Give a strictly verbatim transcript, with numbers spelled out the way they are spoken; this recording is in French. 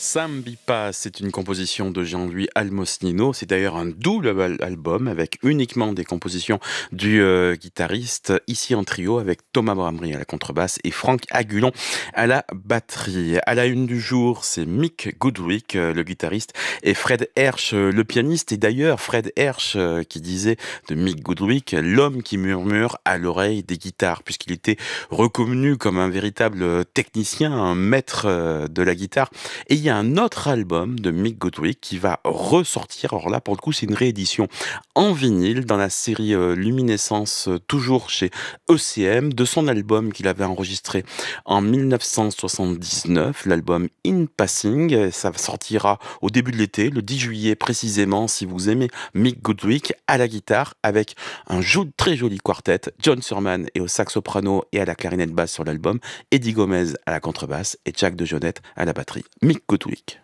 Sambipa, c'est une composition de Jean-Louis Almosnino. C'est d'ailleurs un double al- album avec uniquement des compositions du euh, guitariste, ici en trio avec Thomas Brambry à la contrebasse et Franck Agulon à la batterie. À la une du jour, c'est Mick Goodrick, euh, le guitariste, et Fred Hersch, euh, le pianiste. Et d'ailleurs, Fred Hersch euh, qui disait de Mick Goodrick, l'homme qui murmure à l'oreille des guitares, puisqu'il était reconnu comme un véritable euh, technicien, un maître euh, de la guitare. Et il y a un autre album de Mick Goodrick qui va ressortir. Alors là, pour le coup, c'est une réédition en vinyle dans la série euh, Luminescence, euh, toujours chez E C M, de son album qu'il avait enregistré en mille neuf cent soixante-dix-neuf, l'album In Passing. Euh, Ça sortira au début de l'été, le dix juillet précisément, si vous aimez Mick Goodrick à la guitare, avec un jo- très joli quartet, John Surman et au sax-soprano et à la clarinette basse sur l'album, Eddie Gomez à la contrebasse et Jack DeJohnette à la batterie. Mick Goodrick.